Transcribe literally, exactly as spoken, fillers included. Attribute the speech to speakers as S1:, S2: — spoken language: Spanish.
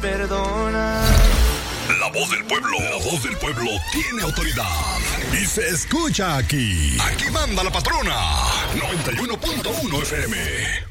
S1: perdona.
S2: La voz del pueblo, la voz del pueblo tiene autoridad y se escucha aquí. Aquí manda la patrona. noventa y uno punto uno F M.